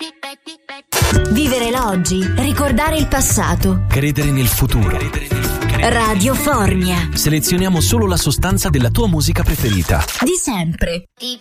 Vivere l'oggi, ricordare il passato. Credere nel futuro. Radio Formia. Selezioniamo solo la sostanza della tua musica preferita. Di sempre.